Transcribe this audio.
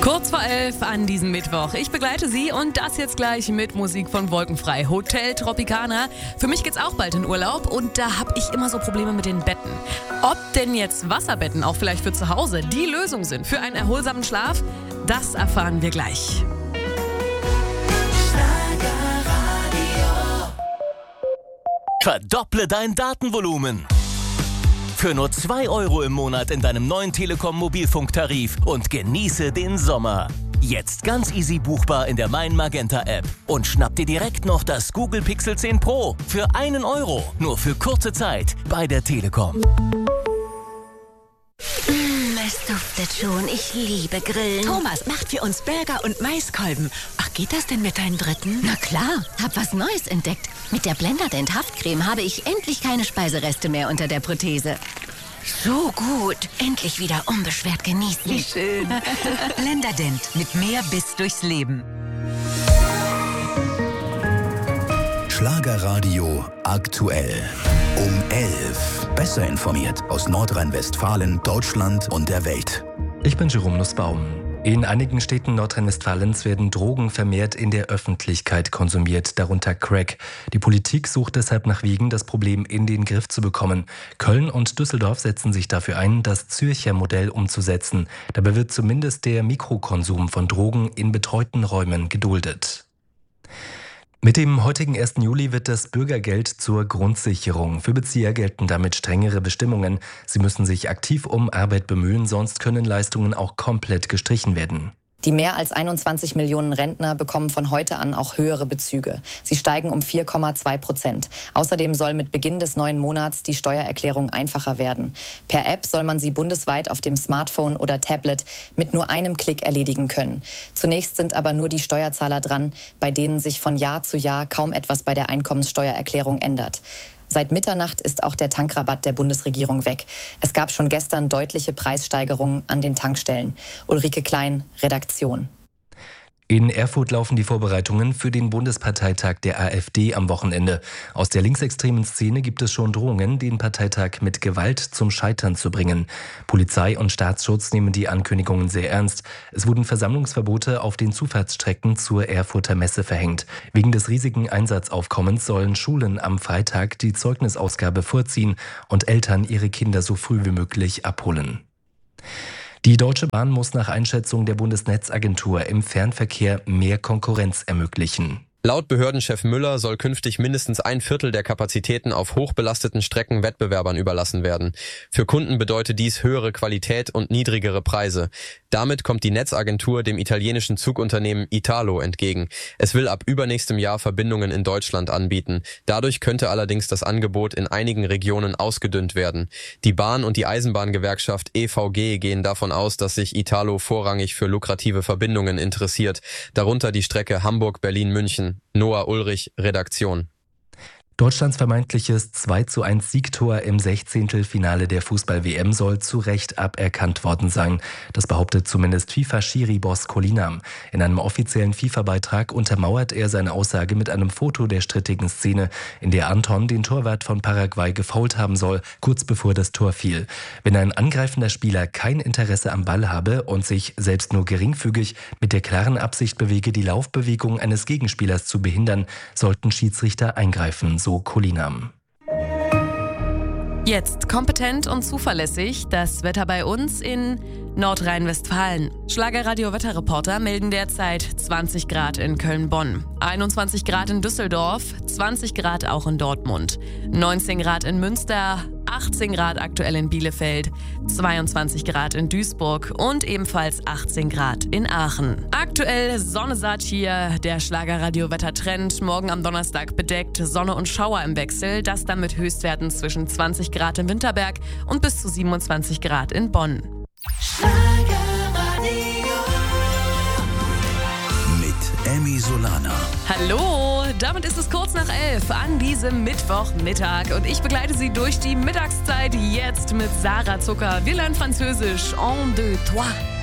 Kurz vor 11 an diesem Mittwoch. Ich begleite Sie und das jetzt gleich mit Musik von Wolkenfrei. Hotel Tropicana. Für mich geht's auch bald in Urlaub und da habe ich immer so Probleme mit den Betten. Ob denn jetzt Wasserbetten auch vielleicht für zu Hause die Lösung sind für einen erholsamen Schlaf, das erfahren wir gleich. Verdopple dein Datenvolumen. Für nur 2 € im Monat in deinem neuen Telekom-Mobilfunktarif und genieße den Sommer. Jetzt ganz easy buchbar in der Mein Magenta App. Und schnapp dir direkt noch das Google Pixel 10 Pro für 1 €. Nur für kurze Zeit bei der Telekom. Es duftet schon. Ich liebe Grillen. Thomas macht für uns Burger und Maiskolben. Ach, geht das denn mit deinen Dritten? Na klar, hab was Neues entdeckt. Mit der Blenderdent Haftcreme habe ich endlich keine Speisereste mehr unter der Prothese. So gut. Endlich wieder unbeschwert genießen. Wie schön. Blenderdent mit mehr Biss durchs Leben. Schlagerradio aktuell. Um 11. Besser informiert aus Nordrhein-Westfalen, Deutschland und der Welt. Ich bin Jerome Nussbaum. In einigen Städten Nordrhein-Westfalens werden Drogen vermehrt in der Öffentlichkeit konsumiert, darunter Crack. Die Politik sucht deshalb nach Wegen, das Problem in den Griff zu bekommen. Köln und Düsseldorf setzen sich dafür ein, das Zürcher Modell umzusetzen. Dabei wird zumindest der Mikrokonsum von Drogen in betreuten Räumen geduldet. Mit dem heutigen 1. Juli wird das Bürgergeld zur Grundsicherung. Für Bezieher gelten damit strengere Bestimmungen. Sie müssen sich aktiv um Arbeit bemühen, sonst können Leistungen auch komplett gestrichen werden. Die mehr als 21 Millionen Rentner bekommen von heute an auch höhere Bezüge. Sie steigen um 4,2%. Außerdem soll mit Beginn des neuen Monats die Steuererklärung einfacher werden. Per App soll man sie bundesweit auf dem Smartphone oder Tablet mit nur einem Klick erledigen können. Zunächst sind aber nur die Steuerzahler dran, bei denen sich von Jahr zu Jahr kaum etwas bei der Einkommenssteuererklärung ändert. Seit Mitternacht ist auch der Tankrabatt der Bundesregierung weg. Es gab schon gestern deutliche Preissteigerungen an den Tankstellen. Ulrike Klein, Redaktion. In Erfurt laufen die Vorbereitungen für den Bundesparteitag der AfD am Wochenende. Aus der linksextremen Szene gibt es schon Drohungen, den Parteitag mit Gewalt zum Scheitern zu bringen. Polizei und Staatsschutz nehmen die Ankündigungen sehr ernst. Es wurden Versammlungsverbote auf den Zufahrtsstrecken zur Erfurter Messe verhängt. Wegen des riesigen Einsatzaufkommens sollen Schulen am Freitag die Zeugnisausgabe vorziehen und Eltern ihre Kinder so früh wie möglich abholen. Die Deutsche Bahn muss nach Einschätzung der Bundesnetzagentur im Fernverkehr mehr Konkurrenz ermöglichen. Laut Behördenchef Müller soll künftig mindestens 1/4 der Kapazitäten auf hochbelasteten Strecken Wettbewerbern überlassen werden. Für Kunden bedeutet dies höhere Qualität und niedrigere Preise. Damit kommt die Netzagentur dem italienischen Zugunternehmen Italo entgegen. Es will ab übernächstem Jahr Verbindungen in Deutschland anbieten. Dadurch könnte allerdings das Angebot in einigen Regionen ausgedünnt werden. Die Bahn- und die Eisenbahngewerkschaft EVG gehen davon aus, dass sich Italo vorrangig für lukrative Verbindungen interessiert, darunter die Strecke Hamburg-Berlin-München. Noah Ulrich, Redaktion. Deutschlands vermeintliches 2:1 Siegtor im 16. der Fußball-WM soll zu Recht aberkannt worden sein. Das behauptet zumindest FIFA-Schiri-Boss Kolinam. In einem offiziellen FIFA-Beitrag untermauert er seine Aussage mit einem Foto der strittigen Szene, in der Anton den Torwart von Paraguay gefoult haben soll, kurz bevor das Tor fiel. Wenn ein angreifender Spieler kein Interesse am Ball habe und sich selbst nur geringfügig mit der klaren Absicht bewege, die Laufbewegung eines Gegenspielers zu behindern, sollten Schiedsrichter eingreifen, so Kolinam. Jetzt kompetent und zuverlässig das Wetter bei uns in Nordrhein-Westfalen. Schlagerradio-Wetterreporter melden derzeit 20 Grad in Köln-Bonn, 21 Grad in Düsseldorf, 20 Grad auch in Dortmund, 19 Grad in Münster, 18 Grad aktuell in Bielefeld, 22 Grad in Duisburg und ebenfalls 18 Grad in Aachen. Aktuell Sonne satt hier, der Schlagerradio-Wettertrend. Morgen am Donnerstag bedeckt, Sonne und Schauer im Wechsel. Das dann mit Höchstwerten zwischen 20 Grad in Winterberg und bis zu 27 Grad in Bonn. Mit Emmy Solana. Hallo, damit ist es kurz nach 11 an diesem Mittwochmittag und ich begleite Sie durch die Mittagszeit jetzt mit Sarah Zucker. Wir lernen Französisch en deux, trois.